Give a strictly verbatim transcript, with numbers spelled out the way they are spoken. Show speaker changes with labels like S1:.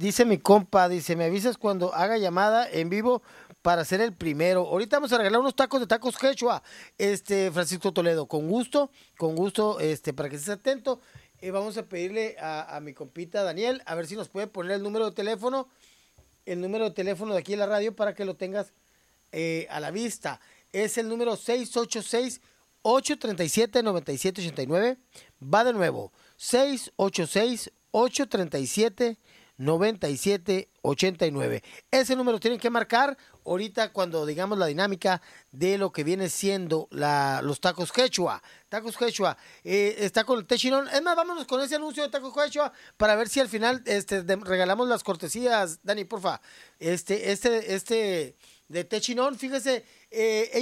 S1: dice mi compa, dice, me avisas cuando haga llamada en vivo para ser el primero. Ahorita vamos a regalar unos tacos de tacos quechua, este, Francisco Toledo, con gusto, con gusto, este, para que estés atento. Eh, vamos a pedirle a, a mi compita Daniel, a ver si nos puede poner el número de teléfono, el número de teléfono de aquí en la radio para que lo tengas eh, a la vista. Es el número seis ocho seis, ocho tres siete, nueve siete ocho nueve. Va de nuevo, seis ocho seis, ocho tres siete, nueve siete ocho nueve. Ese número tienen que marcar ahorita cuando digamos la dinámica de lo que viene siendo la, los tacos quechua. Tacos quechua. Eh, está con el Techinón. Es más, vámonos con ese anuncio de tacos quechua para ver si al final este, de, regalamos las cortesías. Dani, porfa. Este, este, este de Techinón, fíjese. Eh,